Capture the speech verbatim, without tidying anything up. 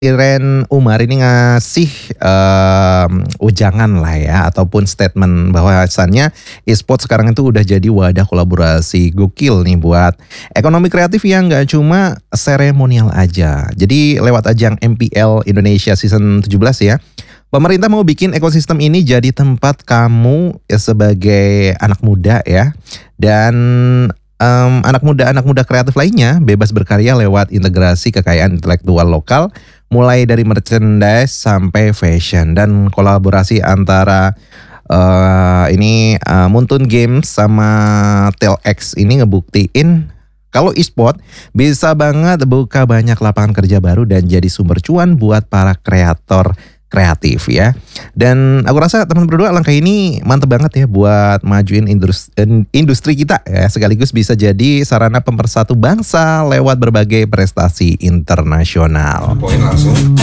Iren Umar ini ngasih, mmm, ujangan lah ya ataupun statement bahwasannya e-sport sekarang itu udah jadi wadah kolaborasi gokil nih buat ekonomi kreatif yang nggak cuma seremonial aja. Jadi lewat ajang M P L Indonesia Season tujuh belas ya, pemerintah mau bikin ekosistem ini jadi tempat kamu ya sebagai anak muda ya, dan, mmm, anak muda-anak muda kreatif lainnya bebas berkarya lewat integrasi kekayaan intelektual lokal, mulai dari merchandise sampai fashion dan kolaborasi antara, eee, ini, eee, Muntun Games sama Telx ini ngebuktiin kalau e-sport bisa banget buka banyak lapangan kerja baru dan jadi sumber cuan buat para kreator kreatif ya. Dan aku rasa teman berdua langkah ini mantep banget ya buat majuin indrus en industri kita ya, sekaligus bisa jadi sarana pemersatu bangsa lewat berbagai prestasi internasional. Poin langsung.